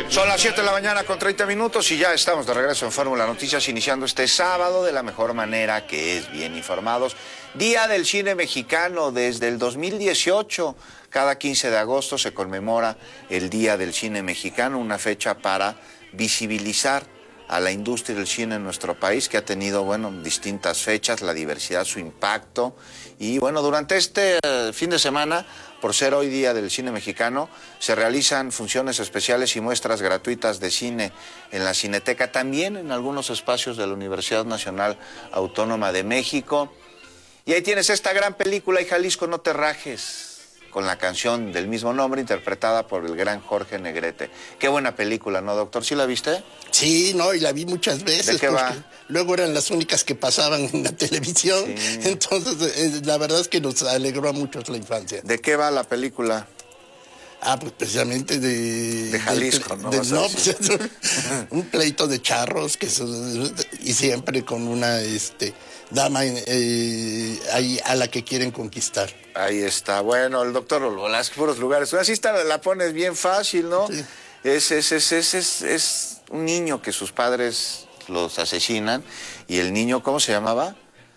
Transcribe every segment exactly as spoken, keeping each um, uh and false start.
Son las siete de la mañana con treinta minutos y ya estamos de regreso en Fórmula Noticias, iniciando este sábado de la mejor manera, que es bien informados. Día del Cine Mexicano desde el dos mil dieciocho. Cada quince de agosto se conmemora el Día del Cine Mexicano, una fecha para visibilizar a la industria del cine en nuestro país, que ha tenido, bueno, distintas fechas, la diversidad, su impacto. Y bueno, durante este eh, fin de semana, por ser hoy Día del Cine Mexicano, se realizan funciones especiales y muestras gratuitas de cine en la Cineteca, también en algunos espacios de la Universidad Nacional Autónoma de México. Y ahí tienes esta gran película, Y Jalisco no te rajes, con la canción del mismo nombre, interpretada por el gran Jorge Negrete. Qué buena película, ¿no, doctor? ¿Sí la viste? Sí, no, y la vi muchas veces. ¿De qué va? Luego eran las únicas que pasaban en la televisión. Sí. Entonces, eh, la verdad es que nos alegró a muchos la infancia. ¿De qué va la película? Ah, pues precisamente de... De Jalisco, de, ¿no? De, no, pues, un pleito de charros, que son, y siempre con una este, dama eh, ahí a la que quieren conquistar. Ahí está. Bueno, el doctor Olvolaski, puros lugares. Así está, la pones bien fácil, ¿no? Sí. Es, es, es, es, es, es un niño que sus padres los asesinan, y el niño, ¿cómo se llamaba?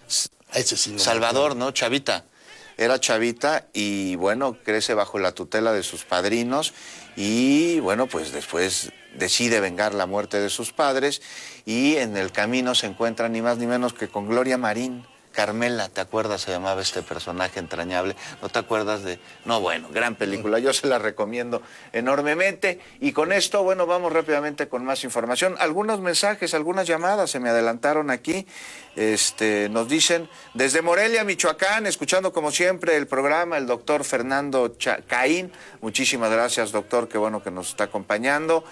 Ese sí no Salvador, ¿no? Chavita. Era chavita y, bueno, crece bajo la tutela de sus padrinos y, bueno, pues después decide vengar la muerte de sus padres, y en el camino se encuentra ni más ni menos que con Gloria Marín. Carmela, ¿te acuerdas? Se llamaba este personaje entrañable. ¿No te acuerdas de...? No, bueno, gran película. Yo se la recomiendo enormemente. Y con esto, bueno, vamos rápidamente con más información. Algunos mensajes, algunas llamadas se me adelantaron aquí. Este, nos dicen, desde Morelia, Michoacán, escuchando como siempre el programa, el doctor Fernando Cha- Caín. Muchísimas gracias, doctor, qué bueno que nos está acompañando.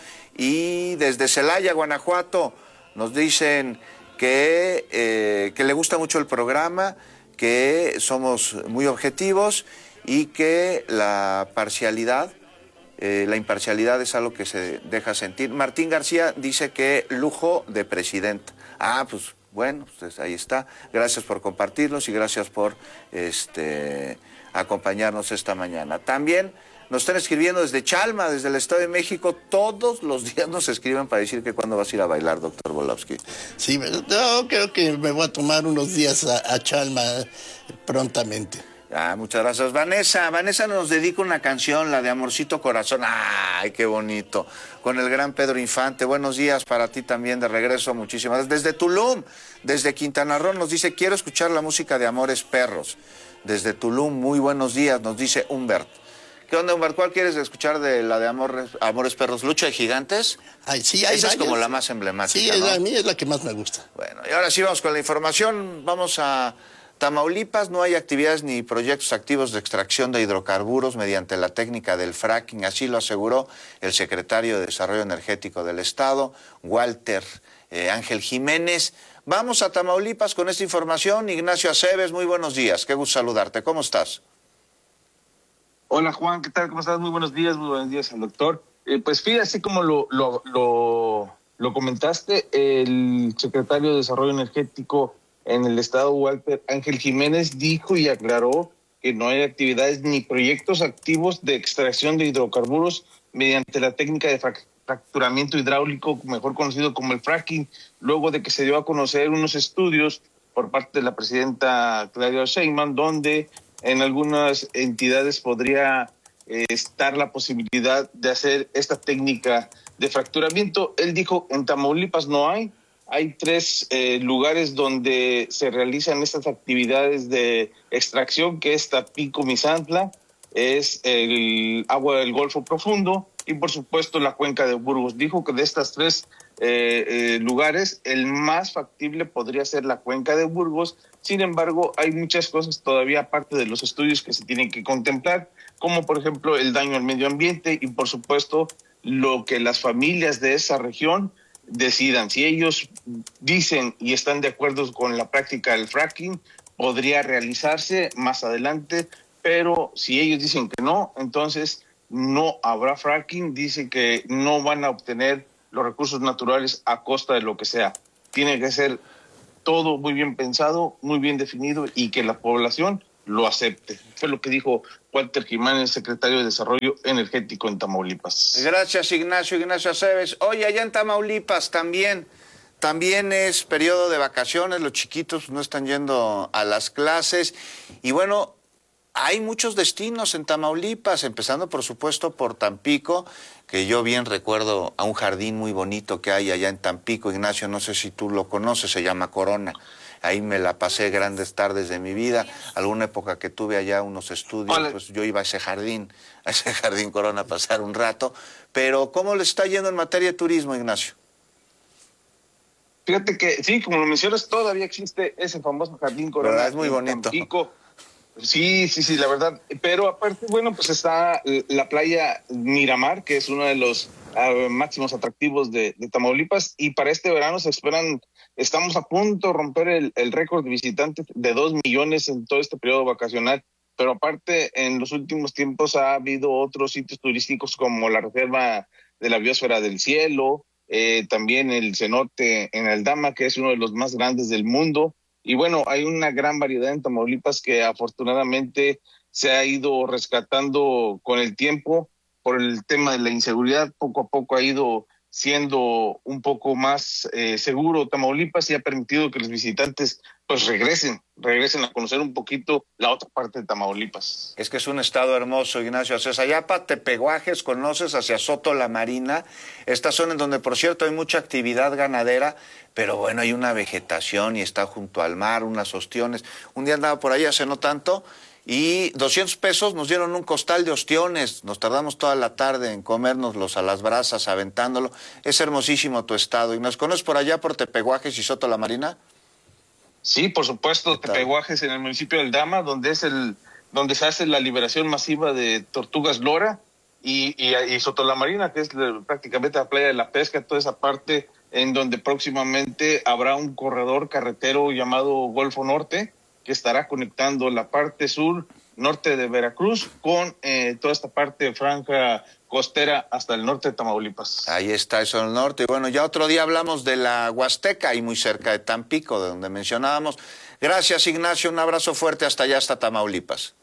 Y desde Celaya, Guanajuato, nos dicen... Que, eh, que le gusta mucho el programa, que somos muy objetivos y que la parcialidad, eh, la imparcialidad es algo que se deja sentir. Martín García dice que lujo de presidenta. Ah, pues bueno, pues ahí está. Gracias por compartirnos y gracias por este, acompañarnos esta mañana. También nos están escribiendo desde Chalma, desde el Estado de México. Todos los días nos escriben para decir que cuándo vas a ir a bailar, doctor Volowski. Sí, yo creo que me voy a tomar unos días a, a Chalma prontamente. Ah, muchas gracias. Vanessa, Vanessa nos dedica una canción, la de Amorcito Corazón. Ay, qué bonito. Con el gran Pedro Infante. Buenos días para ti también, de regreso. Muchísimas gracias. Desde Tulum, desde Quintana Roo, nos dice, quiero escuchar la música de Amores Perros. Desde Tulum, muy buenos días, nos dice Humbert. ¿Qué onda, Humberto? ¿Cuál quieres escuchar de la de Amores, Amores Perros? ¿Lucha de Gigantes? Ay, sí, hay Esa varias. Es como la más emblemática, sí, ¿no? Sí, a mí es la que más me gusta. Bueno, y ahora sí vamos con la información. Vamos a Tamaulipas. No hay actividades ni proyectos activos de extracción de hidrocarburos mediante la técnica del fracking. Así lo aseguró el secretario de Desarrollo Energético del Estado, Walter eh, Ángel Jiménez. Vamos a Tamaulipas con esta información. Ignacio Aceves, muy buenos días. Qué gusto saludarte. ¿Cómo estás? Hola Juan, ¿qué tal? ¿Cómo estás? Muy buenos días, muy buenos días al doctor. Eh, pues fíjate, así como lo, lo, lo, lo comentaste, el secretario de Desarrollo Energético en el estado, Walter Ángel Jiménez, dijo y aclaró que no hay actividades ni proyectos activos de extracción de hidrocarburos mediante la técnica de fracturamiento hidráulico, mejor conocido como el fracking, luego de que se dio a conocer unos estudios por parte de la presidenta Claudia Sheinbaum, donde en algunas entidades podría eh, estar la posibilidad de hacer esta técnica de fracturamiento. Él dijo, en Tamaulipas no hay. Hay tres eh, lugares donde se realizan estas actividades de extracción, que es Tapico, Misantla, es el agua del Golfo Profundo y, por supuesto, la cuenca de Burgos. Dijo que de estas tres eh, eh, lugares, el más factible podría ser la cuenca de Burgos. Sin embargo, hay muchas cosas todavía aparte de los estudios que se tienen que contemplar, como por ejemplo el daño al medio ambiente y por supuesto lo que las familias de esa región decidan. Si ellos dicen y están de acuerdo con la práctica del fracking, podría realizarse más adelante, pero si ellos dicen que no, entonces no habrá fracking. Dice que no van a obtener los recursos naturales a costa de lo que sea. Tiene que ser todo muy bien pensado, muy bien definido y que la población lo acepte. Fue lo que dijo Walter Jiménez, secretario de Desarrollo Energético en Tamaulipas. Gracias, Ignacio, Ignacio Aceves. Oye, allá en Tamaulipas también, también es periodo de vacaciones, los chiquitos no están yendo a las clases y bueno, hay muchos destinos en Tamaulipas, empezando por supuesto por Tampico, que yo bien recuerdo a un jardín muy bonito que hay allá en Tampico, Ignacio, no sé si tú lo conoces, se llama Corona. Ahí me la pasé grandes tardes de mi vida. Alguna época que tuve allá unos estudios, Hola. pues yo iba a ese jardín, a ese jardín Corona a pasar un rato. Pero ¿cómo le está yendo en materia de turismo, Ignacio? Fíjate que sí, como lo mencionas, todavía existe ese famoso jardín Corona. ¿Verdad? Es muy bonito. Tampico. Sí, sí, sí, la verdad. Pero aparte, bueno, pues está la playa Miramar, que es uno de los uh, máximos atractivos de, de Tamaulipas. Y para este verano se esperan, estamos a punto de romper el, el récord de visitantes de dos millones en todo este periodo vacacional. Pero aparte, en los últimos tiempos ha habido otros sitios turísticos como la Reserva de la Biosfera del Cielo, eh, también el cenote en Aldama, que es uno de los más grandes del mundo. Y bueno, hay una gran variedad en Tamaulipas que afortunadamente se ha ido rescatando con el tiempo por el tema de la inseguridad. Poco a poco ha ido siendo un poco más eh, seguro Tamaulipas y ha permitido que los visitantes pues regresen, regresen a conocer un poquito la otra parte de Tamaulipas. Es que es un estado hermoso, Ignacio. Hacia Ayapa, Tepehuajes, conoces hacia Soto la Marina, esta zona en donde por cierto hay mucha actividad ganadera, pero bueno, hay una vegetación y está junto al mar, unas ostiones. Un día andaba por ahí hace no tanto y doscientos pesos nos dieron un costal de ostiones. Nos tardamos toda la tarde en comérnoslos a las brasas, aventándolo. Es hermosísimo tu estado. ¿Y nos conoces por allá, por Tepehuajes y Soto la Marina? Sí, por supuesto, Tepehuajes en el municipio de Aldama, donde es el donde se hace la liberación masiva de tortugas lora, y, y, y Soto la Marina, que es la, prácticamente la playa de la pesca, toda esa parte en donde próximamente habrá un corredor carretero llamado Golfo Norte, que estará conectando la parte sur, norte de Veracruz, con eh, toda esta parte franja costera hasta el norte de Tamaulipas. Ahí está eso en el norte. Y bueno, ya otro día hablamos de la Huasteca, ahí muy cerca de Tampico, de donde mencionábamos. Gracias, Ignacio, un abrazo fuerte hasta allá, hasta Tamaulipas.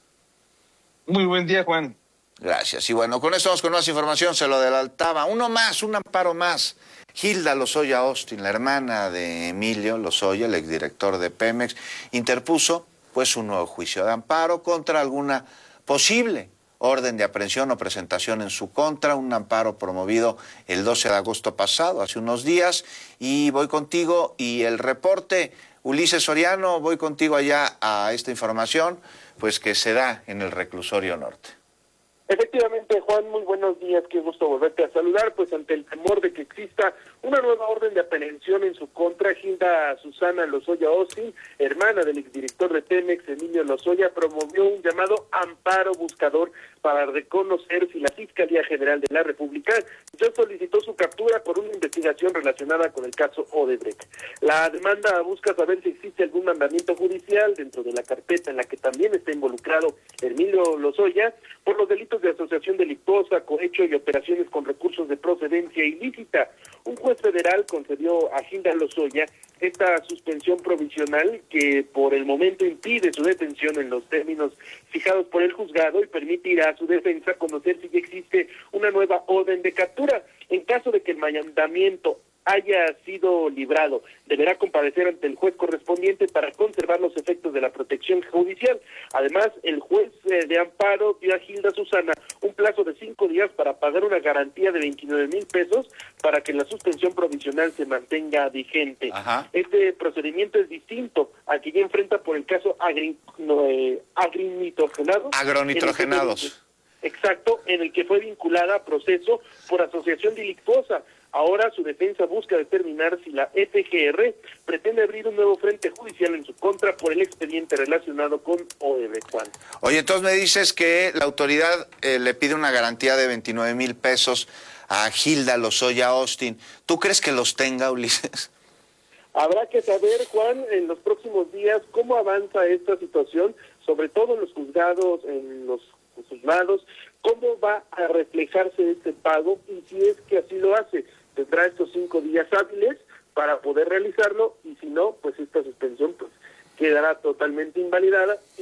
Muy buen día, Juan. Gracias. Y bueno, con esto vamos con más información, se lo adelantaba. Uno más, un amparo más. Hilda Lozoya Austin, la hermana de Emilio Lozoya, el exdirector de Pemex, interpuso pues un nuevo juicio de amparo contra alguna posible orden de aprehensión o presentación en su contra, un amparo promovido el doce de agosto pasado, hace unos días, y voy contigo y el reporte, Ulises Soriano, voy contigo allá a esta información, pues que se da en el reclusorio norte. Efectivamente, Juan, muy buenos días, qué gusto volverte a saludar, pues ante el temor de que exista una nueva orden de aprehensión en su contra, Hilda Susana Lozoya Austin, hermana del exdirector de Pemex, Emilio Lozoya, promovió un llamado amparo buscador para reconocer si la Fiscalía General de la República ya solicitó su captura por una investigación relacionada con el caso Odebrecht. La demanda busca saber si existe algún mandamiento judicial dentro de la carpeta en la que también está involucrado Emilio Lozoya por los delitos de asociación delictuosa, cohecho y operaciones con recursos de procedencia ilícita. Un juez federal concedió a Hilda Lozoya esta suspensión provisional que por el momento impide su detención en los términos fijados por el juzgado y permitirá a su defensa conocer si ya existe una nueva orden de captura. En caso de que el mandamiento haya sido librado, deberá comparecer ante el juez correspondiente para conservar los efectos de la protección judicial. Además, el juez eh, de amparo dio a Hilda Susana un plazo de cinco días para pagar una garantía de veintinueve mil pesos para que la suspensión provisional se mantenga vigente. Ajá. Este procedimiento es distinto al que ya enfrenta por el caso agri, no, eh, agrinitrogenados. Agronitrogenados. Exacto, en el que fue vinculada a proceso por asociación delictuosa. Ahora su defensa busca determinar si la F G R pretende abrir un nuevo frente judicial en su contra por el expediente relacionado con Odebrecht, Juan. Oye, entonces me dices que la autoridad eh, le pide una garantía de veintinueve mil pesos a Hilda Lozoya Austin. ¿Tú crees que los tenga, Ulises? Habrá que saber, Juan, en los próximos días cómo avanza esta situación, sobre todo en los juzgados, en los juzgados, cómo va a reflejarse este pago y si es que así lo hace. Tendrá estos cinco días hábiles para poder realizarlo y si no, pues esta suspensión pues quedará totalmente invalidada y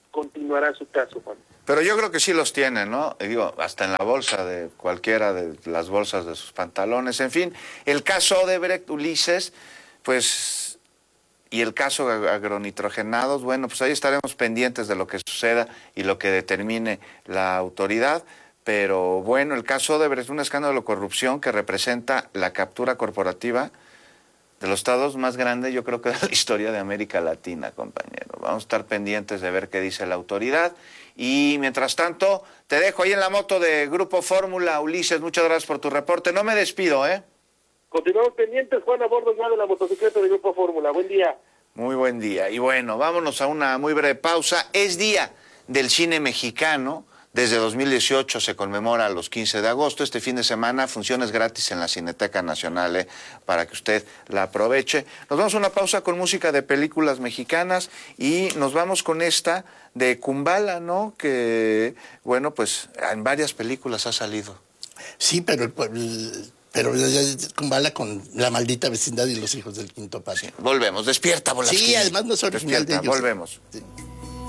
continuará su caso, Juan. Pero yo creo que sí los tiene, ¿no? Y digo, hasta en la bolsa de cualquiera de las bolsas de sus pantalones. En fin, el caso Odebrecht, Ulises, pues, y el caso agronitrogenados, bueno, pues ahí estaremos pendientes de lo que suceda y lo que determine la autoridad. Pero bueno, el caso Odebrecht es un escándalo de corrupción que representa la captura corporativa de los estados más grandes, yo creo que de la historia de América Latina, compañero. Vamos a estar pendientes de ver qué dice la autoridad. Y mientras tanto, te dejo ahí en la moto de Grupo Fórmula. Ulises, muchas gracias por tu reporte. No me despido, ¿eh? Continuamos pendientes, Juan, a bordo ya de la motocicleta de Grupo Fórmula. Buen día. Muy buen día. Y bueno, vámonos a una muy breve pausa. Es día del cine mexicano. Desde dos mil dieciocho se conmemora los quince de agosto. Este fin de semana, funciones gratis en la Cineteca Nacional, ¿eh? Para que usted la aproveche. Nos vamos a una pausa con música de películas mexicanas y nos vamos con esta de Kumbala, ¿no? Que, bueno, pues en varias películas ha salido. Sí, pero el pueblo... Pero Kumbala con La Maldita Vecindad y Los Hijos del Quinto Patio. Sí, volvemos. Despierta, Bolasquini. Sí, además no es original Despierta, de ellos. volvemos. Sí.